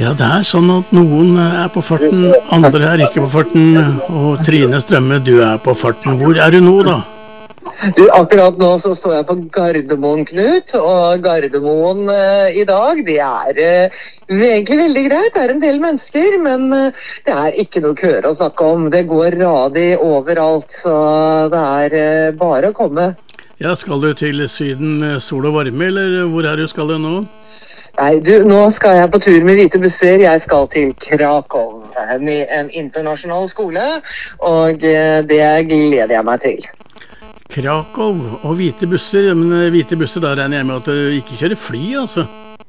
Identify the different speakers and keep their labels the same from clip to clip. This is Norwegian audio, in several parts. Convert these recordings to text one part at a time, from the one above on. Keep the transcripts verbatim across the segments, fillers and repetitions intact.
Speaker 1: Ja, det er sånn at noen er på farten, andre er ikke på farten, og Trine Strømme, du er på farten. Hvor er du nå da?
Speaker 2: Du, akkurat nå så står jeg på Gardermoen, Knut, og Gardermoen eh, i dag, det er eh, egentlig veldig greit. Det er en del mennesker, men eh, det er ikke noe køer å snakke om. Det går radig overalt, så det er eh, bare å komme.
Speaker 1: Ja, skal du til Syden, sol og varme, eller hvor er du skal du nå?
Speaker 2: Nei, du, nå skal jeg på tur med hvite busser. Jeg skal til Krakow med en internasjonal skole, og eh, det gleder jeg meg til.
Speaker 1: Krakow og hvite busser, men hvite busser, da regner jeg med at du ikke kjører fly, altså?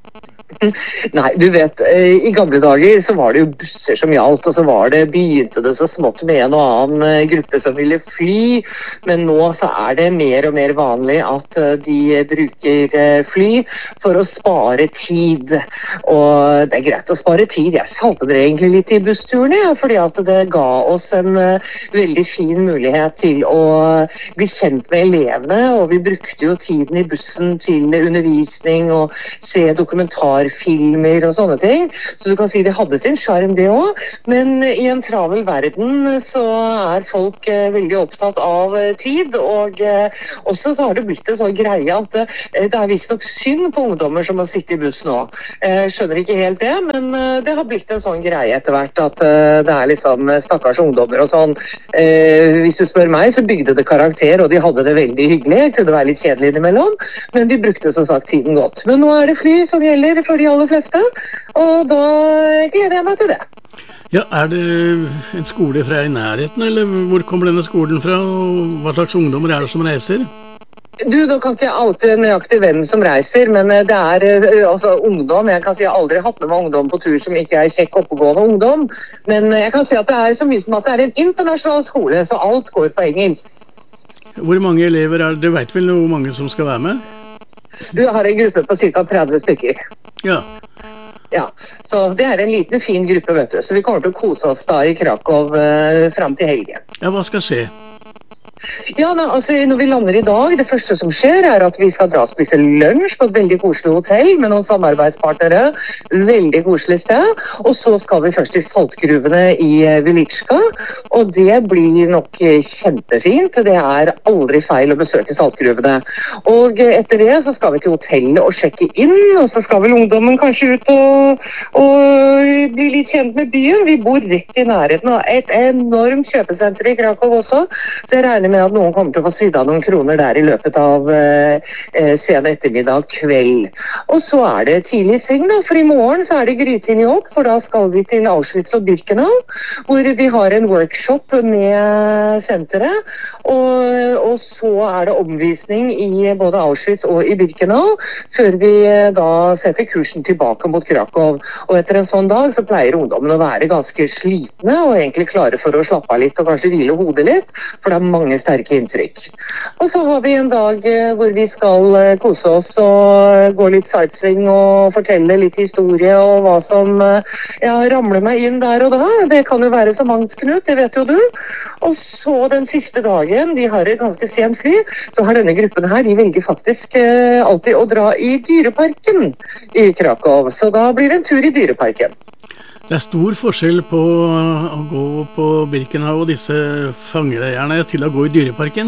Speaker 2: Nei, du vet, i gamle dager så var det jo busser som gjaldt, og så var det, begynte det så smått med en og annen gruppe som ville fly, men nå så er det mer og mer vanlig at de bruker fly for å spare tid, og det er greit å spare tid. Jeg savner det egentlig litt i bussturene, fordi at det ga oss en veldig fin mulighet til å bli kjent med elevene, og vi brukte jo tiden i bussen til undervisning og se dokumentar filmer og sånne ting, så du kan si det hadde sin charm det også, men i en travel verden så er folk eh, veldig opptatt av eh, tid, og eh, også så har det blitt en sånn greie at eh, det er vist nok synd på ungdommer som har sittet i buss nå. Jeg eh, skjønner ikke helt det, men eh, det har blitt en sånn greie etter hvert at eh, det er liksom stakkars ungdommer og sånn. Eh, hvis du spør meg, så bygde det karakter, og de hadde det veldig hyggelig. Det kunne være litt kjedelig innimellom, men de brukte som sagt tiden godt. Men nå er det fly som gjelder for de aller fleste, og da gleder jeg meg til det.
Speaker 1: Ja, er det en skole fra i nærheten, eller hvor kommer denne skolen fra, og hva slags ungdommer er det som reiser?
Speaker 2: Du, da kan ikke jeg oute nøyaktig hvem som reiser, men det er altså ungdom. Jeg kan si jeg har aldri hatt med meg ungdom på tur som ikke er kjekk oppegående ungdom, men jeg kan si at det er så mye som at det er en internasjonal skole, så alt går på engelsk.
Speaker 1: Hvor mange elever er det? Du vet vel hvor mange som skal være med?
Speaker 2: Du har en gruppe på ca. tretti stykker.
Speaker 1: Ja.
Speaker 2: Ja, så det er en liten fin gruppe, vet du. Så vi kommer til å kose oss da i Krakow eh, frem til helgen.
Speaker 1: Ja, hva skal skje?
Speaker 2: Ja, da, altså når vi lander i dag, det første som skjer er at vi skal dra og spise lunsj på et veldig koselig hotell med noen samarbeidspartnere, veldig koselig sted, og så skal vi først til saltgruvene i Velitska, og det blir nok kjempefint. Det er aldri feil å besøke saltgruvene. Og etter det så skal vi til hotellet og sjekke inn, og så skal vel ungdommen kanskje ut og, og bli litt kjent med byen. Vi bor rett i nærheten av et enormt kjøpesenter i Krakow også, så jeg regner med at noen kommer til å få svidd av noen kroner der i løpet av eh, sen ettermiddag kveld. Og så er det tidlig i sving da, for i morgen så er det grytidlig opp, for da skal vi til Auschwitz og Birkenau, hvor vi har en workshop med senteret, og, og så er det omvisning i både Auschwitz og i Birkenau, før vi da setter kursen tilbake mot Krakow. Og etter en sånn dag så pleier ungdommen å være ganske slitne, og egentlig klare for å slappe av litt, og kanskje hvile hodet litt, for det er mange sterke inntrykk. Og så har vi en dag hvor vi skal kose oss og gå litt sightseeing og fortelle litt historie og hva som ja, ramler meg inn der og da. Det kan jo være så mangt, Knut, det vet jo du. Og så den siste dagen, de har et ganske sent fly, så har denne gruppen her, de velger faktisk alltid å dra i dyreparken i Krakow. Så da blir det en tur i dyreparken.
Speaker 1: Det er stor forskjell på å gå på Birkenau og disse fangeleierne til å gå i dyreparken.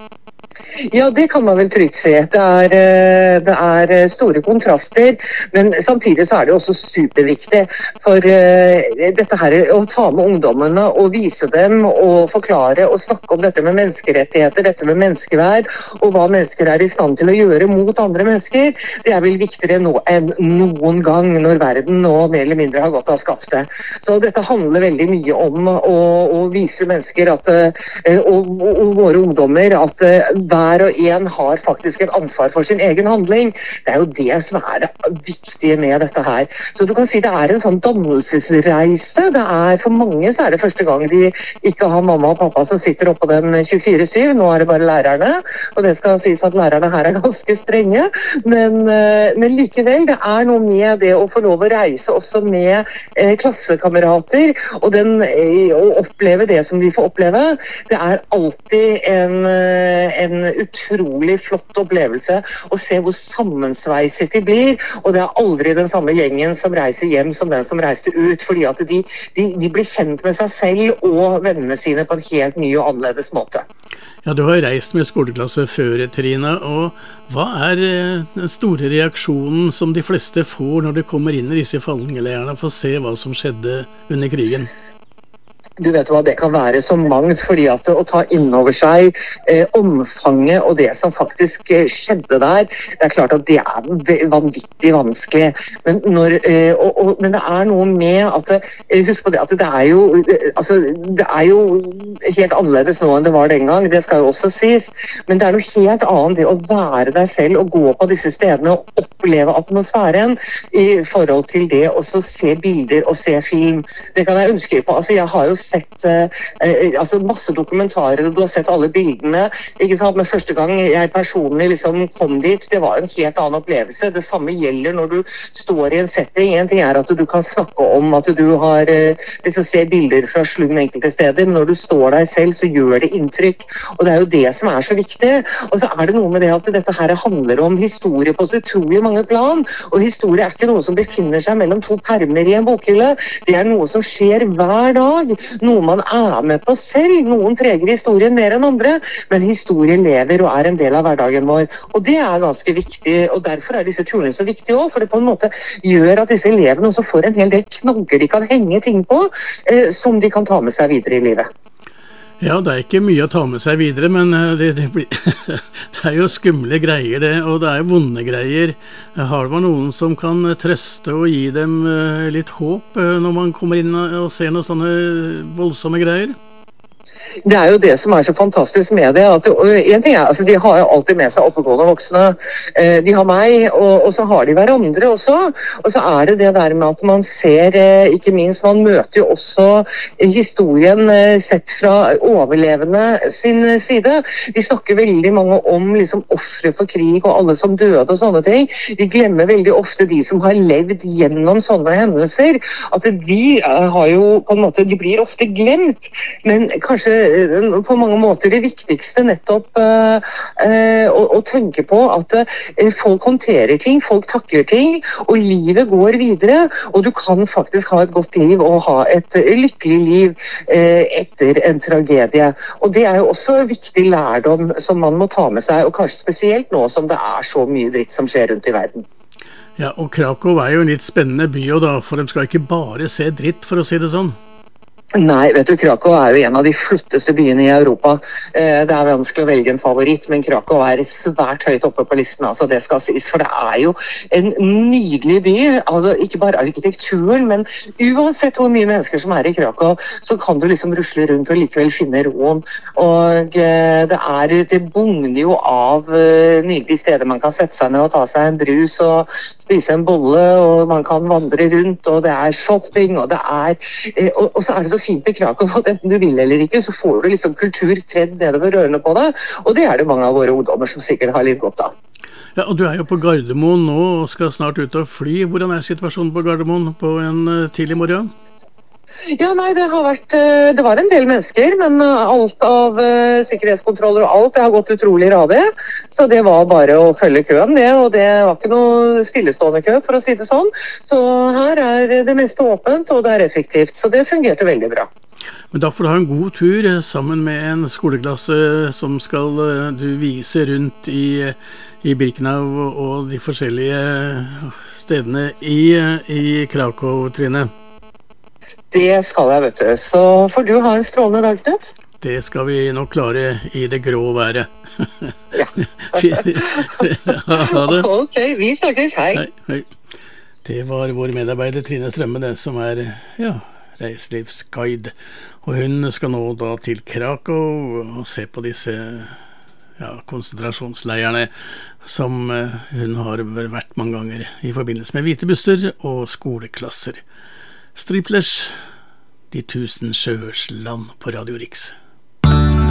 Speaker 2: Ja, det kan man vel trygt si. Det er, det er store kontraster, men samtidig så er det også superviktig for uh, dette her å ta med ungdommene og vise dem og forklare og snakke om dette med menneskerettigheter, dette med menneskeverd og hva mennesker er i stand til å gjøre mot andre mennesker. Det er vel viktigere nå enn noen gang når verden nå mer eller mindre har gått av skaftet. Så dette handler veldig mye om å, å vise mennesker at, uh, og, og våre ungdommer at uh, hver og en har faktisk et ansvar for sin egen handling. Det er jo det som er det viktige med dette her. Så du kan si det er en sånn dannelsesreise. Det er, for mange så er det første gang de ikke har mamma og pappa som sitter oppå dem tjuefire syv. Nå er det bare lærerne, og det skal sies at lærerne her er ganske strenge. Men, men likevel, det er noe med det å få lov å reise også med eh, klassekamerater, og den, eh, å oppleve det som de får oppleve. Det er alltid en, en en utrolig flott opplevelse å se hvor sammensveiset de blir, og det er aldri den samme gjengen som reiser hjem som den som reiste ut, fordi at de, de, de blir kjent med seg selv og vennene sine på en helt ny og annerledes måte.
Speaker 1: Ja, du har reist med skoleklasse før, Trine, og hva er den store reaksjonen som de fleste får når de kommer inn i disse fangeleirene for å se hva som skjedde under krigen?
Speaker 2: Du vet hva, det kan være så mangt, fordi at å ta inn over seg eh, omfanget og det som faktisk eh, skjedde der, det er klart at det er vanvittig vanskelig. Men, når, eh, og, og, men det er noe med at, eh, husk på det, at det er jo, eh, altså, det er jo helt annerledes nå enn det var den gang, det skal jo også sies. Men det er noe helt annet det å være deg selv og gå på disse stedene og oppleve atmosfæren i forhold til det å se bilder og se film. Det kan jeg ønske på. Altså, jeg har jo sett eh, altså masse dokumentarer, og du har sett alle bildene, ikke sant? Men første gang jeg personlig liksom kom dit, det var en helt annen opplevelse. Det samme gjelder når du står i en setting. En ting er at du kan snakke om at du har eh, liksom ser bilder fra slum enkelte steder, men når du står der selv, så gjør det inntrykk. Og det er jo det som er så viktig. Og så er det noe med det at dette her handler om historie på så utrolig mange plan, og historie er ikke noe som befinner seg mellom to permer i en bokhylle. Det er noe som skjer hver dag. Noe man er med på selv. Noen preger historien mer enn andre, men historien lever og er en del av hverdagen vår. Og det er ganske viktig, og derfor er disse turene så viktige også, for det på en måte gjør at disse elevene også får en hel del knagger de kan henge ting på, eh, som de kan ta med seg videre i livet.
Speaker 1: Ja, det er ikke mye å ta med seg videre, men det, det, blir, det er jo skumle greier det, og det er jo vonde greier. Har man noen som kan trøste og gi dem litt håp når man kommer inn og ser noen sånne voldsomme greier?
Speaker 2: Det er jo det som er så fantastisk med det, at en ting er, altså de har jo alltid med seg oppegående voksne, de har meg, og, og så har de hverandre også, og så er det det der med at man ser, ikke minst, man møter jo også historien sett fra overlevende sin side. Vi snakker veldig mange om liksom ofre for krig og alle som døde og sånne ting. Vi glemmer veldig ofte de som har levd gjennom sånne hendelser, at de har jo på en måte, de blir ofte glemt, men kanskje på mange måter det viktigste nettopp uh, uh, å, å tenke på at uh, folk håndterer ting, folk takler ting, og livet går videre, og du kan faktisk ha et godt liv og ha et uh, lykkelig liv uh, etter en tragedie. Og det er jo også viktig lærdom som man må ta med seg, og kanskje spesielt nå som det er så mye dritt som skjer rundt i verden.
Speaker 1: Ja, og Krakow er jo en litt spennende by, og da, for de skal ikke bare se dritt, for å si det sånn.
Speaker 2: Nei, vet du, Krakow er jo en av de flotteste byene i Europa. Eh, det er vanskelig å velge en favoritt, men Krakow er svært høyt oppe på listen, altså det skal sies, for det er jo en nydelig by, altså ikke bare arkitekturen, men uansett hvor mye mennesker som er i Krakow, så kan du liksom rusle rundt og likevel finne roen, og eh, det er, det bugner jo av eh, nydelige steder man kan sette seg ned og ta seg en brus og spise en bolle, og man kan vandre rundt, og det er shopping, og det er, eh, og, og så er det så fint med Krakow, at enten du vil eller ikke, så får du liksom kultur tredd nedover rørene på deg, og det er det mange av våre ungdommer som sikkert har litt godt av.
Speaker 1: Ja, og du er jo på Gardermoen nå, og skal snart ut og fly. Hvordan er situasjonen på Gardermoen på en tidlig morgen?
Speaker 2: Ja, nei, det har vært, det var en del mennesker, men alt av uh, sikkerhetskontroller og alt, det har gått utrolig radig, så det var bare å følge køen det, og det var ikke noe stillestående kø, for å si det sånn. Så her er det meste åpent, og det er effektivt, så det fungerte veldig bra.
Speaker 1: Men da får du ha en god tur sammen med en skoleklasse som skal uh, du vise rundt i, i Birkenau og de forskjellige stedene i, i Krakow, Trine.
Speaker 2: Det skal jeg, vet du. Så får du ha en strålende dag, Knut.
Speaker 1: Det skal vi nok klare i det grå været.
Speaker 2: Ja.
Speaker 1: Ha det.
Speaker 2: Ok, vi snakkes. Hei.
Speaker 1: Hei, hei. Det var vår medarbeider Trine Strømme, det som er ja, reiselivsguide. Og hun skal nå da til Krakow og se på disse ja, konsentrasjonsleirene som hun har vært mange ganger i forbindelse med hvite busser og skoleklasser. Striplers, De tusen sjøers land på Radio Riks.